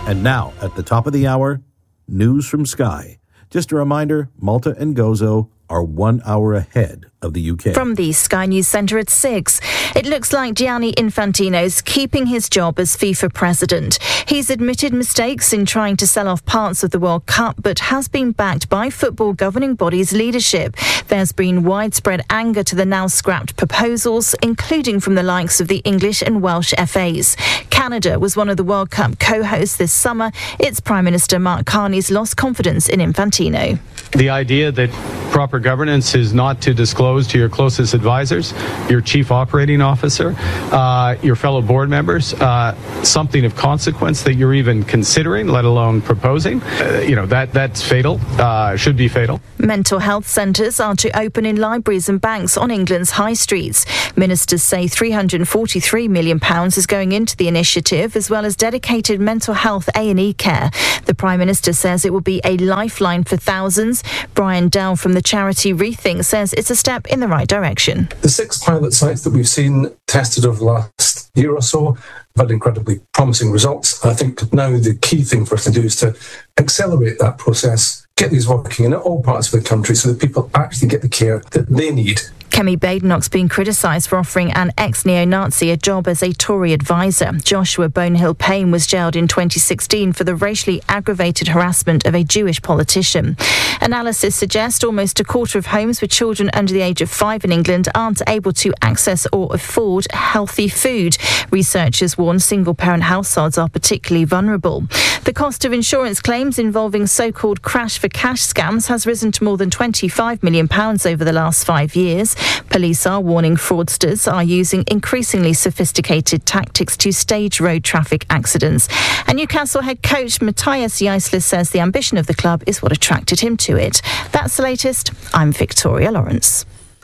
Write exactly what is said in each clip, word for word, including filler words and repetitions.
And now, at the top of the hour, news from Sky. Just a reminder, Malta and Gozo are one hour ahead of the U K. From the Sky News Centre at six. It looks like Gianni Infantino's keeping his job as FIFA president. He's admitted mistakes in trying to sell off parts of the World Cup, but has been backed by football governing bodies' leadership. There's been widespread anger to the now scrapped proposals, including from the likes of the English and Welsh F As. Canada was one of the World Cup co-hosts this summer. Its Prime Minister Mark Carney's lost confidence in Infantino. The idea that proper governance is not to disclose to your closest advisors, your chief operating officer, uh, your fellow board members, uh, something of consequence that you're even considering, let alone proposing, uh, you know, that that's fatal, uh, should be fatal. Mental health centres are to open in libraries and banks on England's high streets. Ministers say three hundred forty-three million pounds is going into the initiative, as well as dedicated mental health A and E care. The Prime Minister says it will be a lifeline for thousands. Brian Dow from the charity Rethink says it's a step in the right direction. The six pilot sites that we've seen tested over the last year or so have had incredibly promising results. I think now the key thing for us to do is to accelerate that process, get these working in all parts of the country so that people actually get the care that they need. Kemi Badenoch's been criticised for offering an ex-neo-Nazi a job as a Tory advisor. Joshua Bonehill Payne was jailed in twenty sixteen for the racially aggravated harassment of a Jewish politician. Analysis suggests almost a quarter of homes with children under the age of five in England aren't able to access or afford healthy food. Researchers warn single-parent households are particularly vulnerable. The cost of insurance claims involving so-called crash-for-cash scams has risen to more than twenty-five million pounds over the last five years. Police are warning fraudsters are using increasingly sophisticated tactics to stage road traffic accidents. And Newcastle head coach Matthias Jaisler says the ambition of the club is what attracted him to it. That's the latest. I'm Victoria Lawrence.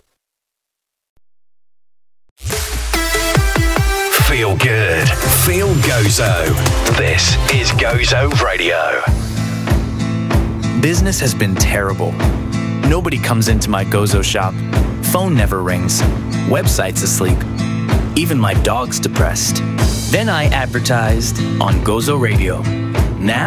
Feel good. Feel Gozo. This is Gozo Radio. Business has been terrible. Nobody comes into my Gozo shop. Phone never rings. Website's asleep. Even my dog's depressed. Then I advertised on Gozo Radio.